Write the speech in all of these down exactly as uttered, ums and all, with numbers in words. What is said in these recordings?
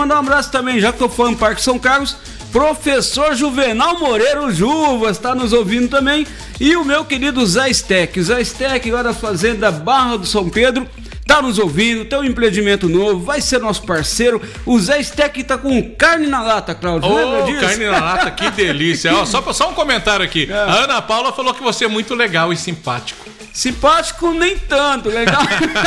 mandar um abraço também, já que eu fui no Parque São Carlos, professor Juvenal Moreira Juvas está nos ouvindo também, e o meu querido Zé Steck, o Zé Steck lá da fazenda Barra do São Pedro, tá nos ouvindo, tem um empreendimento novo, vai ser nosso parceiro. O Zé Steck tá com carne na lata, Cláudio. Ô, lembra disso? Carne na lata, que delícia. Ó, só, só um comentário aqui. É. A Ana Paula falou que você é muito legal e simpático. Simpático nem tanto, legal.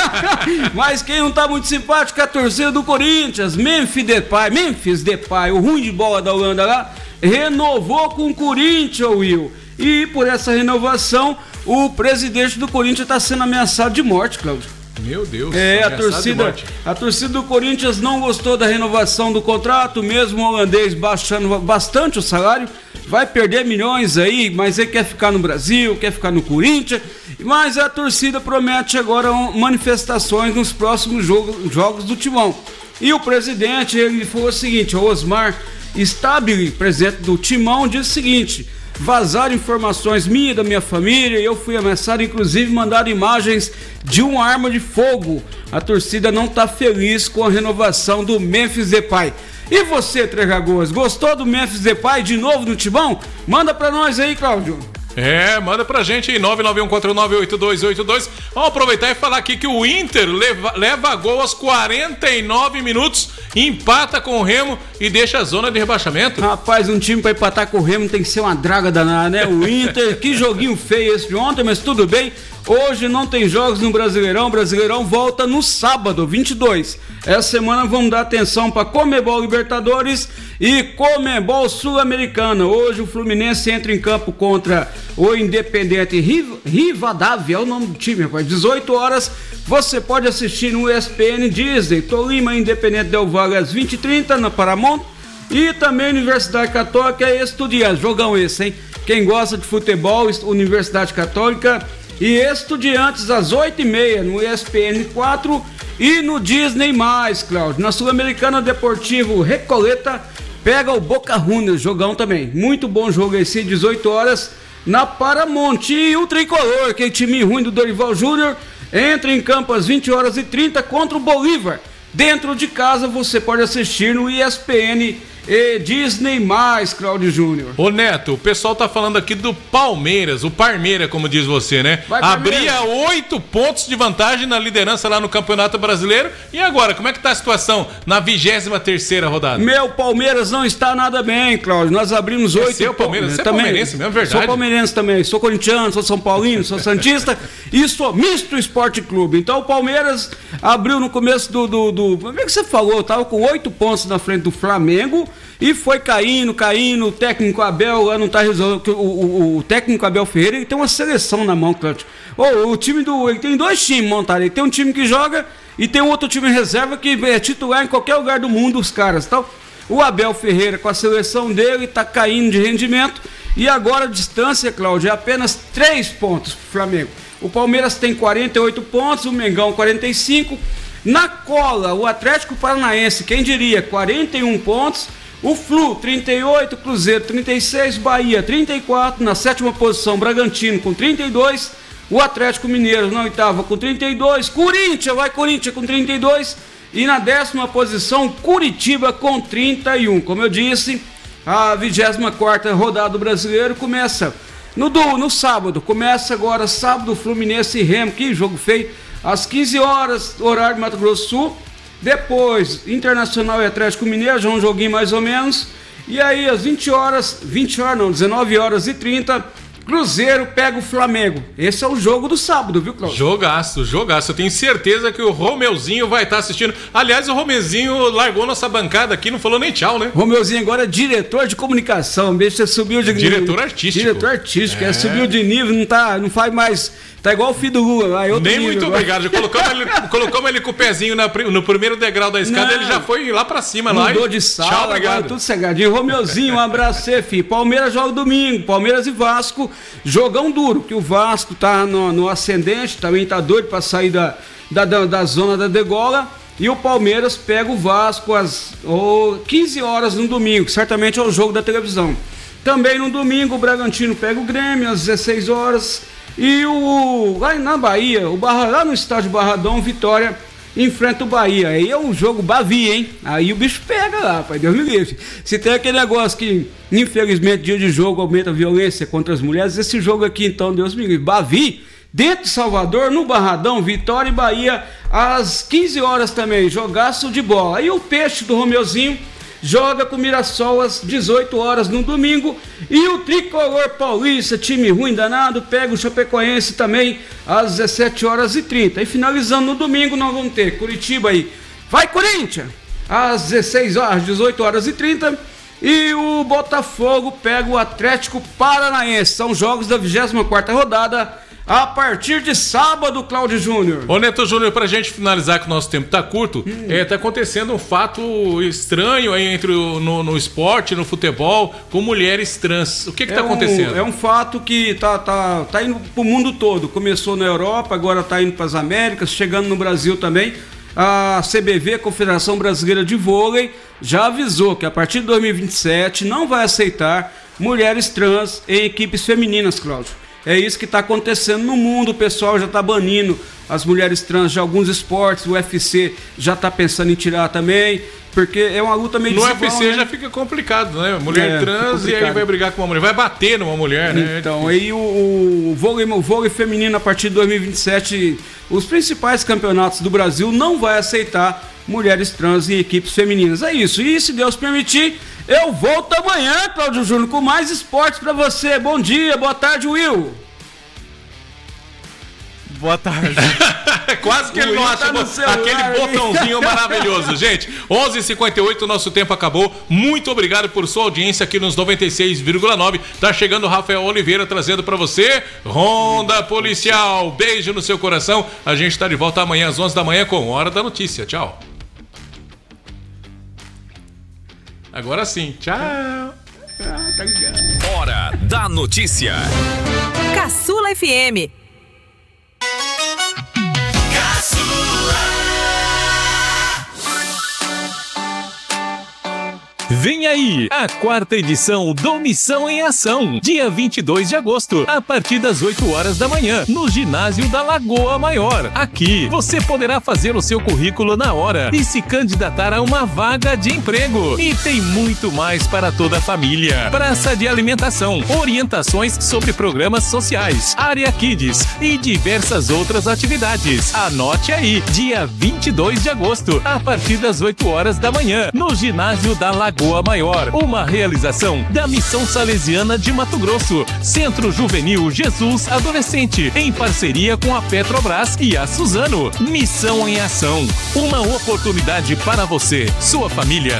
Mas quem não tá muito simpático é a torcida do Corinthians. Memphis Depay, Memphis Depay, o ruim de bola da Holanda lá, renovou com o Corinthians, Will. E por essa renovação, o presidente do Corinthians está sendo ameaçado de morte, Cláudio. Meu Deus. É, a torcida, a torcida do Corinthians não gostou da renovação do contrato, mesmo o holandês baixando bastante o salário, vai perder milhões aí, mas ele quer ficar no Brasil, quer ficar no Corinthians, mas a torcida promete agora manifestações nos próximos jogos, jogos do Timão. E o presidente, ele falou o seguinte, o Osmar Stabile, presidente do Timão, disse o seguinte: vazaram informações minhas, da minha família, e eu fui ameaçado, inclusive mandaram imagens de uma arma de fogo. A torcida não tá feliz com a renovação do Memphis Depay. E você, Três Lagoas, gostou do Memphis Depay de novo no Timão? Manda pra nós aí, Cláudio. É, manda pra gente aí, nove nove um quatro nove oito dois oito dois. Vamos aproveitar e falar aqui que o Inter leva, leva gol aos quarenta e nove minutos, empata com o Remo e deixa a zona de rebaixamento. Rapaz, um time pra empatar com o Remo tem que ser uma draga danada, né? O Inter, que joguinho feio esse de ontem, mas tudo bem. Hoje não tem jogos no Brasileirão, o Brasileirão volta no sábado, vinte e dois. Essa semana vamos dar atenção para Conmebol Libertadores e Conmebol Sul-Americana. Hoje o Fluminense entra em campo contra o Independente Rivadavia, é o nome do time, rapaz. dezoito horas, você pode assistir no E S P N Disney. Tolima Independente Del Valle às vinte e trinta na Paramount. E também Universidade Católica e Estudiantes. Jogão esse, hein? Quem gosta de futebol, Universidade Católica e Estudiantes às oito e meia no E S P N quatro e no Disney mais, Cláudio. Na Sul-Americana, Deportivo Recoleta pega o Boca Juniors, jogão também. Muito bom jogo esse, dezoito horas na Paramount. E o Tricolor, aquele time ruim do Dorival Júnior, entra em campo às vinte horas e trinta contra o Bolívar. Dentro de casa você pode assistir no E S P N e Disney mais, Cláudio Júnior. Ô Neto, o pessoal tá falando aqui do Palmeiras, o Parmeira, como diz você, né? Vai, abria oito pontos de vantagem na liderança lá no Campeonato Brasileiro. E agora, como é que tá a situação na vigésima terceira rodada? Meu Palmeiras não está nada bem, Cláudio. Nós abrimos oito. Seu Palmeiras, você é também, palmeirense mesmo, verdade? Sou palmeirense também, sou corintiano, sou São Paulino, sou santista e sou misto Esporte Clube. Então o Palmeiras abriu no começo do... do, do como é que você falou? Tava com oito pontos na frente do Flamengo. E foi caindo, caindo, o técnico Abel lá não tá resolvendo. O, o, o técnico Abel Ferreira, ele tem uma seleção na mão, Cláudio. Oh, o time do. Ele tem dois times montados. Ele tem um time que joga e tem um outro time em reserva que é titular em qualquer lugar do mundo, os caras. Então, o Abel Ferreira, com a seleção dele, tá caindo de rendimento. E agora a distância, Cláudio, é apenas três pontos pro Flamengo. O Palmeiras tem quarenta e oito pontos, o Mengão quarenta e cinco. Na cola, o Atlético Paranaense, quem diria, quarenta e um pontos. O Flu, trinta e oito, Cruzeiro, trinta e seis, Bahia, trinta e quatro, na sétima posição, Bragantino com trinta e dois, o Atlético Mineiro na oitava com trinta e dois, Corinthians, vai Corinthians com trinta e dois, e na décima posição, Curitiba com trinta e um. Como eu disse, a vigésima quarta rodada do Brasileiro começa no, do, no sábado, começa agora sábado, Fluminense e Remo, que jogo feio, às quinze horas, horário de Mato Grosso do Sul. Depois, Internacional e Atlético Mineiro, já um joguinho mais ou menos. E aí, às vinte horas, vinte horas não, dezenove horas e trinta, Cruzeiro pega o Flamengo. Esse é o jogo do sábado, viu, Cláudio? Jogaço, jogaço. Eu tenho certeza que o Romeuzinho vai estar assistindo. Aliás, o Romeuzinho largou nossa bancada aqui, não falou nem tchau, né? Romeuzinho agora é diretor de comunicação. Deixa, subiu de nível. Diretor artístico. Diretor artístico, é. é subiu de nível, não, tá, não faz mais... Tá igual o filho do Lula lá. Nem nível, muito agora. obrigado. Já colocamos ele, colocamos ele com o pezinho na, no primeiro degrau da escada, não, ele já foi lá pra cima. Mudou lá de sala, tchau, obrigado. Tudo cegadinho. Romeuzinho, um abraço, você, filho. Palmeiras joga domingo. Palmeiras e Vasco. Jogão duro, que o Vasco tá no, no ascendente, também tá doido pra sair da, da, da, da zona da degola. E o Palmeiras pega o Vasco às oh, quinze horas no domingo. Certamente é o jogo da televisão. Também no domingo, o Bragantino pega o Grêmio às dezesseis horas. E o lá na Bahia, o Barra, lá no estádio Barradão, Vitória enfrenta o Bahia. Aí é um jogo Bavi, hein? Aí o bicho pega lá, pai, Deus me livre. Se tem aquele negócio que, infelizmente, dia de jogo aumenta a violência contra as mulheres, esse jogo aqui, então, Deus me livre. Bavi, dentro de Salvador, no Barradão, Vitória e Bahia, às quinze horas também, jogaço de bola. Aí o Peixe do Romeuzinho joga com o Mirassol às dezoito horas no domingo. E o Tricolor Paulista, time ruim danado, pega o Chapecoense também às dezessete horas e trinta. E finalizando no domingo, nós vamos ter Curitiba aí. Vai, Corinthians! Às dezesseis horas, dezoito horas e trinta. E o Botafogo pega o Atlético Paranaense. São jogos da vigésima quarta rodada. A partir de sábado, Cláudio Júnior. Ô Neto Júnior, pra gente finalizar que o nosso tempo tá curto, hum. é, tá acontecendo um fato estranho aí entre o, no, no esporte, no futebol, com mulheres trans. O que que é tá acontecendo? Um, é um fato que tá, tá, tá indo pro mundo todo. Começou na Europa, agora tá indo pras Américas, chegando no Brasil também. A C B V, Confederação Brasileira de Vôlei, já avisou que a partir de dois mil e vinte e sete não vai aceitar mulheres trans em equipes femininas, Cláudio. É isso que está acontecendo no mundo, o pessoal já está banindo as mulheres trans de alguns esportes, o U F C já está pensando em tirar também, porque é uma luta meio desigual. No U F C, né? Já fica complicado, né? Mulher é, trans e aí vai brigar com uma mulher, vai bater numa mulher, né? Então, aí o, o, vôlei, o vôlei feminino a partir de dois mil e vinte e sete, os principais campeonatos do Brasil não vai aceitar mulheres trans em equipes femininas. É isso, e se Deus permitir, eu volto amanhã, Cláudio Júnior, com mais esportes pra você. Bom dia, boa tarde, Will. Boa tarde. Quase que ele não acha tá aquele botãozinho maravilhoso. Gente, onze e cinquenta e oito, nosso tempo acabou. Muito obrigado por sua audiência aqui nos noventa e seis vírgula nove. Tá chegando o Rafael Oliveira trazendo pra você Ronda Policial. Beijo no seu coração. A gente tá de volta amanhã às onze da manhã com Hora da Notícia. Tchau. Agora sim, tchau. Ah, tá ligado. Hora da Notícia. Caçula F M. Vem aí, a quarta edição do Missão em Ação, dia vinte e dois de agosto, a partir das oito horas da manhã, no ginásio da Lagoa Maior. Aqui, você poderá fazer o seu currículo na hora e se candidatar a uma vaga de emprego. E tem muito mais para toda a família. Praça de alimentação, orientações sobre programas sociais, área Kids e diversas outras atividades. Anote aí, dia vinte e dois de agosto, a partir das oito horas da manhã, no ginásio da Lagoa Maior, uma realização da Missão Salesiana de Mato Grosso, Centro Juvenil Jesus Adolescente, em parceria com a Petrobras e a Suzano. Missão em Ação, uma oportunidade para você, sua família